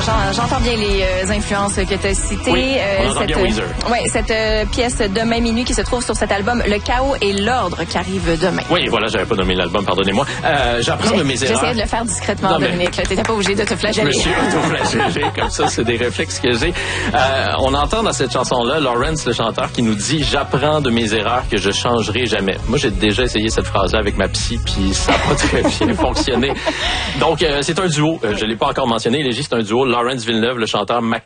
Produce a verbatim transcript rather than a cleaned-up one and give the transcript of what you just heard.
j'en- j'entends bien les euh, influences que tu as citées. Oui, on entend cette, bien Weezer. euh, ouais, cette euh, pièce Demain minuit qui se trouve sur cet album Le chaos et l'ordre qui arrive demain. Oui, voilà, j'avais pas nommé l'album, pardonnez-moi. Euh, j'apprends de mes erreurs. J'essayais de le faire discrètement, Non, mais- Dominique. Tu n'étais pas obligé de te Je me flageller. suis auto-flagellé, comme ça, c'est des réflexes que j'ai. Euh, on entend dans cette chanson-là Lawrence, le chanteur, qui nous dit « J'apprends de mes erreurs que je changerai jamais ». Moi, j'ai déjà essayé cette phrase-là avec ma psy, puis ça n'a pas très bien fonctionné. Donc, euh, c'est un duo. Euh, je l'ai pas encore mentionné. Légie, c'est un duo. Lawrence Villeneuve, le chanteur, Mac